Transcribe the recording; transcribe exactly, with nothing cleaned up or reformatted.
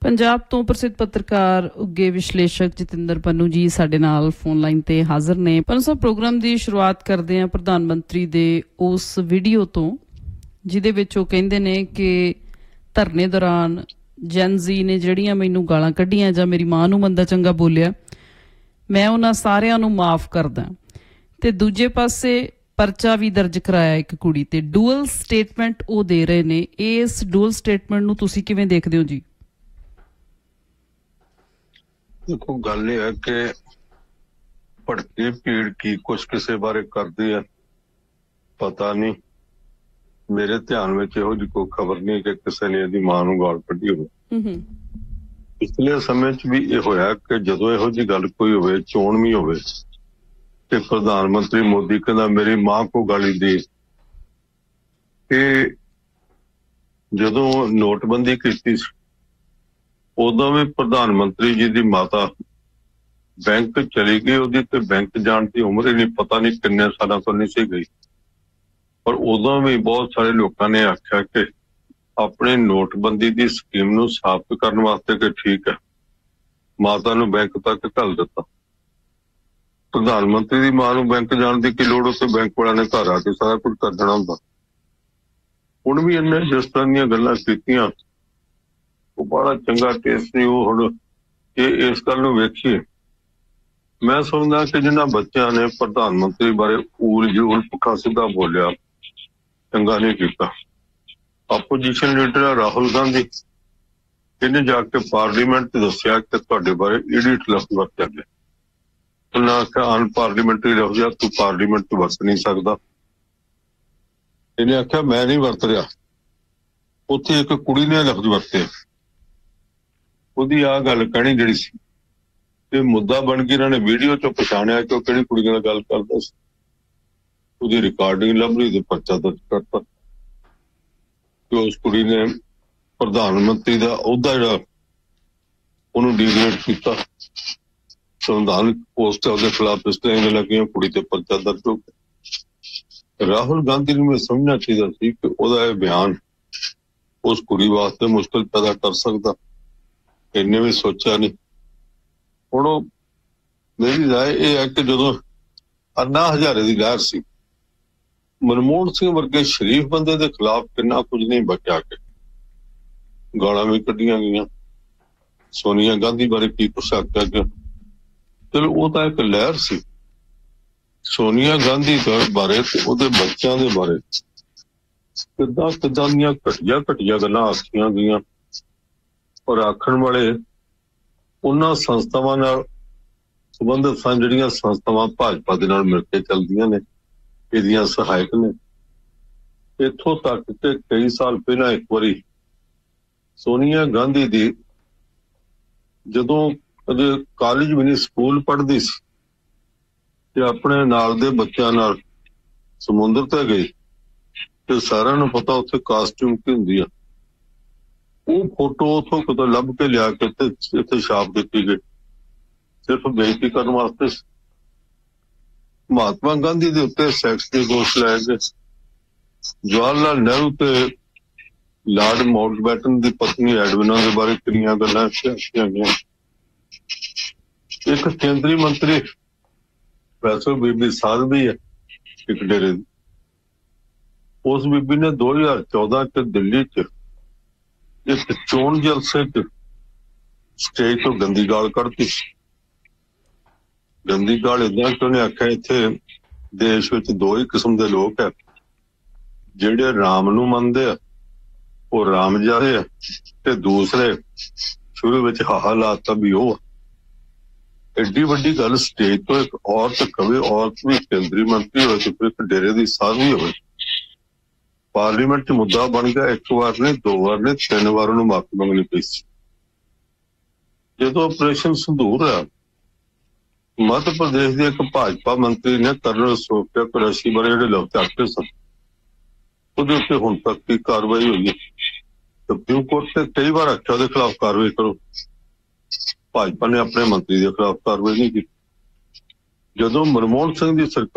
पंजाब तो प्रसिद्ध पत्रकार उगे विश्लेषक जतिंदर पन्नू जी साडे नाल फोन लाइन ते हाज़र ने। पन्नू साहब, प्रोग्राम की शुरुआत करते हैं प्रधानमंत्री दे उस वीडियो तो जिहदे विच ओह कहिंदे ने कि धरने दौरान जैन जी ने जिहड़ियां मैनूं गालां कढियां जां मेरी मां नूं मंदा चंगा बोलिया, मैं उन्हां सारियां नूं माफ़ करदा। ते दूजे पासे परचा भी दर्ज कराया एक कुड़ी ते। डुअल स्टेटमेंट वो दे रहे ने, इस डुअल स्टेटमेंट नूं तुसीं किवें देखदे हो जी? देखो, गल यह है कि भड़की भीड़ की कुछ किसी बारे करती है पता नहीं। मेरे ध्यान में इहो जी कोई खबर नहीं कि किसी ने इहदी मां नूं गाल कढी होवे। पिछले समय च भी यह होया कि जदों इहो जी गल कोई होवे, चोण भी होवे कि प्रधानमंत्री मोदी कहना मेरी मां को गाली दी। कि जदों नोटबंदी कीती उदों भी प्रधानमंत्री जी की माता बैंक चली गई, उहदी ते बैंक जाण की उम्र ही नहीं, पता नहीं किन्ने सालों तो नहीं सी गई। पर उदों भी बहुत सारे लोगों ने आख्या कि अपने नोटबंदी की स्कीम नूं साबित करने वास्ते कि ठीक है, माता नूं बैंक तक घल दिता। प्रधानमंत्री की मां नूं बैंक जाण की की लोड़, उत्ते बैंक वालियां ने घर आके सारा कुछ कर देना हुंदा। हुण भी इन्हें जिस तरह दीयां गल्लां कीतियां वो बड़ा चंगा टेस्ट नहीं। वो हुण कि इस गल नूं वेखीए, मैं समझदा कि जिन्हां बच्चों ने प्रधानमंत्री बारे ऊल जूल पुठा सीधा बोलिया, चंगा नहीं कीता। अपोजिशन लीडर राहुल गांधी इन्हें जाके पार्लीमेंट च दस्सिया कि तुहाडे बारे इडियट लफ्ज़ वरत्या गया। उन्हें आख्या अनपार्लीमेंटरी लफ्ज़ आ, तू पार्लीमेंट च वरत नहीं सकदा। इन्हें आख्या मैं नहीं वरत रहा। उत्थे एक कुड़ी ने लफ्ज़ वरते, ਉਹਦੀ ਆ ਗੱਲ ਕਹਿਣੀ ਜਿਹੜੀ ਸੀ ਤੇ ਮੁੱਦਾ ਬਣ ਕੇ ਇਹਨਾਂ ਨੇ ਵੀਡੀਓ ਚੋਂ ਪਛਾਣਿਆ ਕਿ ਉਹ ਕਿਹੜੀ ਕੁੜੀ ਨਾਲ ਗੱਲ ਕਰਦਾ ਸੀ। ਉਹਦੀ ਰਿਕਾਰਡਿੰਗ ਲੱਭ ਲਈ ਤੇ ਪਰਚਾ ਦਰਜ ਕਰਤਾ ਕਿ ਉਸ ਕੁੜੀ ਨੇ ਪ੍ਰਧਾਨ ਮੰਤਰੀ ਦਾ ਅਹੁਦਾ ਜਿਹੜਾ ਉਹਨੂੰ ਡੀਗਰੇਡ ਕੀਤਾ। ਸੰਵਿਧਾਨਕ ਪੋਸਟ ਉਹਦੇ ਖਿਲਾਫ ਇਸ ਤਰ੍ਹਾਂ ਲੱਗੀਆਂ, ਕੁੜੀ ਤੇ ਪਰਚਾ ਦਰਜ ਹੋ ਗਿਆ। ਰਾਹੁਲ ਗਾਂਧੀ ਨੂੰ ਮੈਂ ਸਮਝਣਾ ਚਾਹੀਦਾ ਸੀ ਕਿ ਉਹਦਾ ਇਹ ਬਿਆਨ ਉਸ ਕੁੜੀ ਵਾਸਤੇ ਮੁਸ਼ਕਲ ਪੈਦਾ ਕਰ ਸਕਦਾ, इन्हें भी सोचा नहीं। हुण मेरी राय यह है कि जदों अन्ना हजारे की लहर सी, मनमोहन सिंह वर्गे शरीफ बंदे के खिलाफ कितना कुछ नहीं बचा के गालां भी कढ़ियां गईयां। सोनिया गांधी बारे की कुछ आख्या गया, चलो वो तो एक लहर सी। सोनिया गांधी बारे ते उहदे बच्चों के बारे किदां किदां दीयां घटिया घटिया गल्लां आखियां गईयां और आखण वाले उन्हां संस्थावां नाल संबंधित सन जिहड़ियां संस्थावां भाजपा दे नाल मिल के चलदियां ने, इहदियां सहायक ने। इत्थों तक कि कई साल पहला एक बारी सोनिया गांधी दी जदों कदे कॉलेज भी नहीं स्कूल पढ़दी सी ते अपने नाल दे बच्चों नाल समुंदर ते गई ते सारिआं नूं पता उत्थे कास्ट्यूम की हुंदी आ। वो फोटो उथों कितों लभ के लिया के इत्थे छाप दी गई सिर्फ बेइज्जती करने वास्ते। महात्मा गांधी के उत्ते सैक्स के दोष लाए गए। जवाहरलाल नेहरू ते लॉर्ड माउंटबेटन की पत्नी एडविना के बारे कितनी गल्लां आखियां गईयां। एक केंद्रीय मंत्री वैसे बीबी साधवी है एक डेरे दी, उस बीबी ने दो हजार चौदह च दिल्ली च एक चोण जलसे स्टेज तो गंदी गाल कढ़ती। गंदी गाल इदा कि उन्हें आख्या इत्थे देश विच दो ही किस्म के लोग है, जिहड़े राम नूं मनदे आ वो राम जारे है, ते दूसरे शुरू विच हाहा लाता भी वो। एडी वड्डी गल स्टेज तो एक औरत कवे, औरत भी केंद्रीय मंत्री होवे ते फिर एक डेरे दी साधवी होवे। पार्लीमेंट च मुद्दा बन गया, एक बार ने, दो बार ने, तीन बार उन्हें माफी मंगनी पई सी। जदों ऑपरेशन संधूर है, मध्य प्रदेश के एक भाजपा मंत्री ने कर्नल सोफिया कुरैशी बारे जिहड़े लफ्ज़ आखे सन उहदे उत्ते हुण तक की कार्रवाई हुई है। सुप्रीम कोर्ट ने कई बार आख्या उहदे खिलाफ कार्रवाई करो, भाजपा ने अपने मंत्री के खिलाफ कार्रवाई नहीं की। जदों मनमोहन सिंह की सरकार